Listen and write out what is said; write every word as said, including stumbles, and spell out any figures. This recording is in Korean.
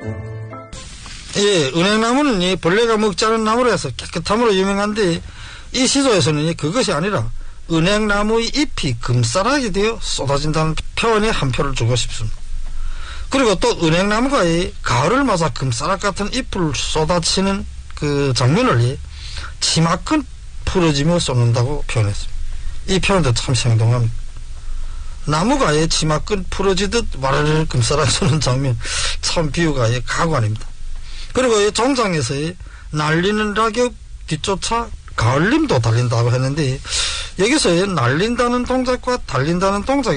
예, 은행나무는 이 벌레가 먹지 않은 나무라서 깨끗함으로 유명한데 이 시조에서는 그것이 아니라 은행나무의 잎이 금싸라기 되어 쏟아진다는 표현에 한 표를 주고 싶습니다. 그리고 또 은행나무가 이 가을을 맞아 금싸락 같은 잎을 쏟아치는 그 장면을 치마끈 풀어지며 쏟는다고 표현했습니다. 이 표현도 참 생동합니다. 나무가 이 치마끈 풀어지듯 와르르 금싸락 쏘는 장면, 참 비유가 가관입니다. 그리고 이 종장에서 날리는 낙엽 뒤쫓아 가을님도 달린다고 했는데 여기서 날린다는 동작과 달린다는 동작이